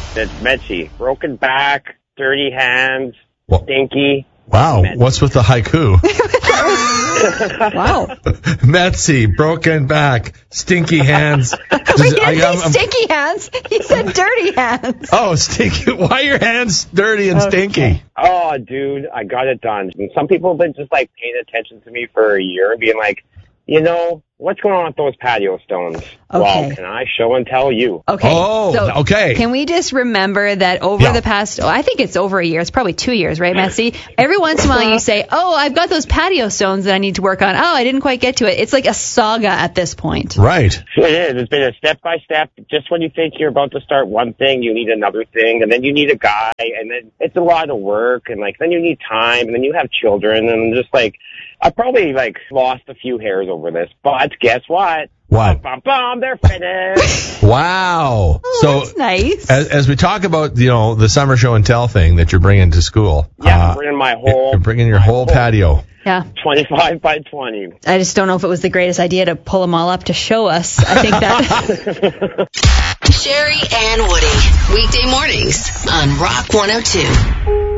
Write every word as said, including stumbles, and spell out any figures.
That's Metzi. Broken back, dirty hands, Well, stinky. wow, Metzi. what's with the haiku? Wow. Metzi, broken back, stinky hands. Wait, he didn't say stinky hands. He said dirty hands. Oh, stinky. Why are your hands dirty and stinky? Oh, dude, I got it done. And some people have been just, like, paying attention to me for a year and being like, you know, what's going on with those patio stones? Okay. Well, can I show and tell you? Okay. Oh, so okay. Can we just remember that over Yeah. the past, oh, I think it's over a year. It's probably two years, right, Metzi? Every once in a while you say, oh, I've got those patio stones that I need to work on. Oh, I didn't quite get to it. It's like a saga at this point. Right. It is. It's been a step-by-step. Just when you think you're about to start one thing, you need another thing, and then you need a guy, and then it's a lot of work, and, like, then you need time, and then you have children, and just, like, I probably, like, lost a few hairs over this, but guess what? What? Bum, bum, bum, they're finished. Wow. Oh, so that's nice. as, as we talk about, you know, the summer show and tell thing that you're bringing to school. Yeah, uh, I'm bringing my whole... You're bringing your my whole patio. Yeah. twenty-five by twenty. I just don't know if it was the greatest idea to pull them all up to show us. I think that... Sherry and Woody, weekday mornings on Rock one oh two.